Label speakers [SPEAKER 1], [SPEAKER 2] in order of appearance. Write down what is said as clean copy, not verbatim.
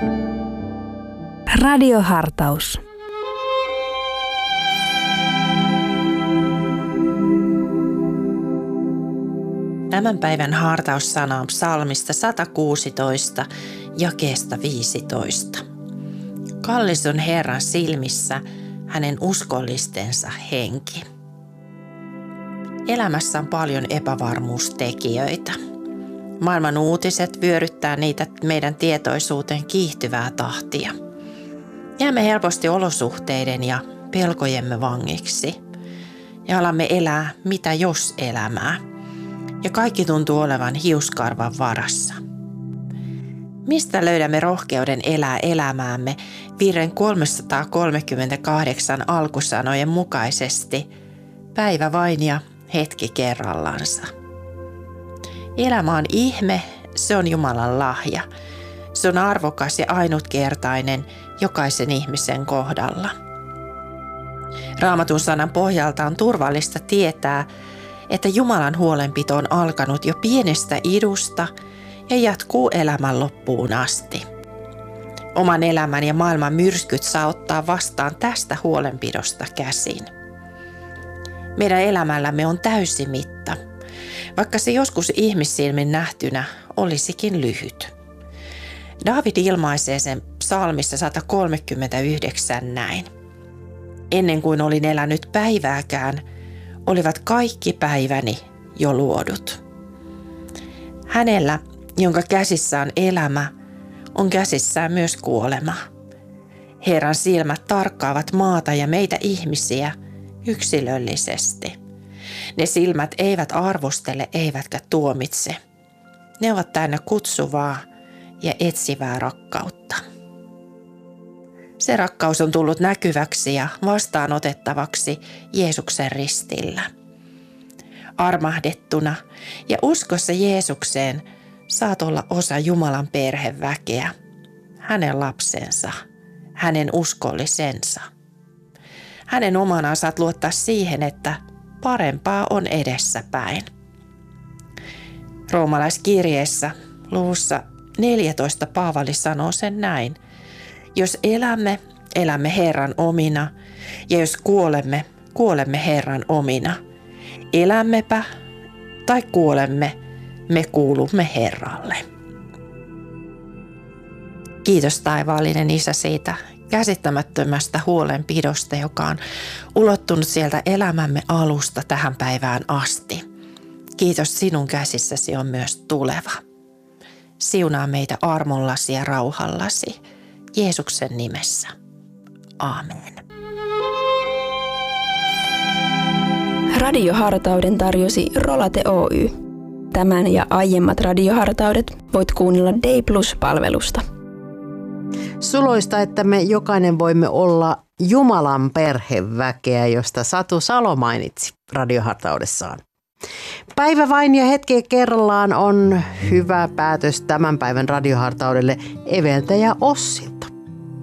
[SPEAKER 1] Radiohartaus.
[SPEAKER 2] Tämän päivän hartaussana on psalmista 116, jakeesta 15. Kallis on Herran silmissä hänen uskollistensa henki. Elämässä on paljon epävarmuustekijöitä. Maailman uutiset vyöryttää niitä meidän tietoisuuteen kiihtyvää tahtia. Jäämme helposti olosuhteiden ja pelkojemme vangiksi ja alamme elää mitä jos elämää. Ja kaikki tuntuu olevan hiuskarvan varassa. Mistä löydämme rohkeuden elää elämäämme virren 338 alkusanojen mukaisesti, päivä vain ja hetki kerrallansa? Elämä on ihme, se on Jumalan lahja. Se on arvokas ja ainutkertainen jokaisen ihmisen kohdalla. Raamatun sanan pohjalta on turvallista tietää, että Jumalan huolenpito on alkanut jo pienestä idusta ja jatkuu elämän loppuun asti. Oman elämän ja maailman myrskyt saa ottaa vastaan tästä huolenpidosta käsin. Meidän elämällämme on täysi mitta, vaikka se joskus ihmissilmin nähtynä olisikin lyhyt. Daavid ilmaisee sen psalmissa 139 näin. Ennen kuin olin elänyt päivääkään, olivat kaikki päiväni jo luodut. Hänellä, jonka käsissä on elämä, on käsissään myös kuolema. Herran silmät tarkkaavat maata ja meitä ihmisiä yksilöllisesti. Ne silmät eivät arvostele eivätkä tuomitse. Ne ovat täynnä kutsuvaa ja etsivää rakkautta. Se rakkaus on tullut näkyväksi ja vastaanotettavaksi Jeesuksen ristillä. Armahdettuna ja uskossa Jeesukseen saat olla osa Jumalan perheväkeä, hänen lapsensa, hänen uskollisensa. Hänen omana saat luottaa siihen, että parempaa on edessäpäin. Roomalaiskirjeessä luvussa 14 Paavali sanoo sen näin. Jos elämme, elämme Herran omina, ja jos kuolemme, kuolemme Herran omina. Elämmepä tai kuolemme, me kuulumme Herralle. Kiitos taivaallinen Isä siitä käsittämättömästä huolenpidosta, joka on ulottunut sieltä elämämme alusta tähän päivään asti. Kiitos, sinun käsissäsi on myös tuleva. Siunaa meitä armollasi ja rauhallasi. Jeesuksen nimessä. Aamen.
[SPEAKER 1] Radiohartauden tarjosi Rolate Oy. Tämän ja aiemmat radiohartaudet voit kuunnella Day Plus-palvelusta.
[SPEAKER 3] Suloista, että me jokainen voimme olla Jumalan perheväkeä, josta Satu Salo mainitsi radiohartaudessaan. Päivä vain ja hetki kerrallaan on hyvä päätös tämän päivän radiohartaudelle Eveltä ja Ossilta.